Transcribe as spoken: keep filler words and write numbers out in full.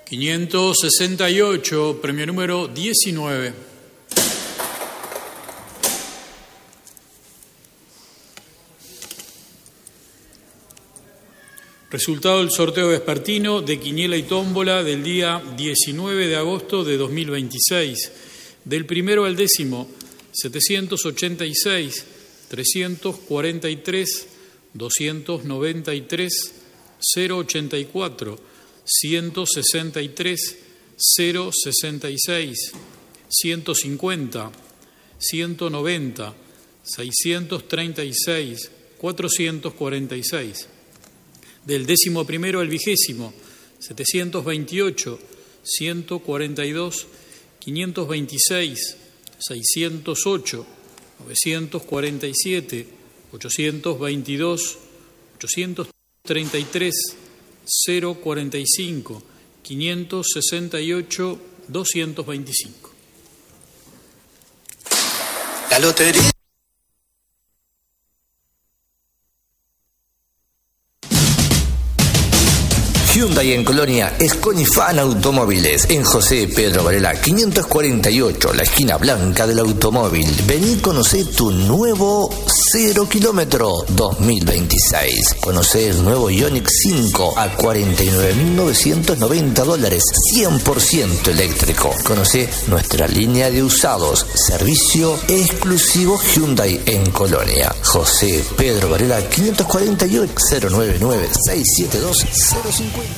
quinientos sesenta y ocho, premio número diecinueve. Resultado del sorteo vespertino de quiniela y tómbola del día diecinueve de agosto de dos mil veintiséis. Del primero al décimo, setecientos ochenta y seis, trescientos cuarenta y tres, doscientos noventa y tres, cero ochenta y cuatro, ciento sesenta y tres, cero sesenta y seis, ciento cincuenta, ciento noventa, seiscientos treinta y seis, cuatrocientos cuarenta y seis. Del décimo primero al vigésimo, setecientos veintiocho, ciento cuarenta y dos, quinientos veintiséis, seiscientos ocho, novecientos cuarenta y siete, ochocientos veintidós, ochocientos treinta y tres, cero cuarenta y cinco, quinientos sesenta y ocho, doscientos veinticinco. La lotería. Hyundai en Colonia es Conifan Automóviles en José Pedro Varela quinientos cuarenta y ocho, la esquina blanca del automóvil. Vení y conocé tu nuevo cero kilómetro dos mil veintiséis. Conocé el nuevo Ioniq cinco a cuarenta y nueve mil novecientos noventa dólares, cien por ciento eléctrico. Conocé nuestra línea de usados, servicio exclusivo Hyundai en Colonia. José Pedro Varela quinientos cuarenta y ocho, cero nueve nueve, seis siete dos, cero cincuenta.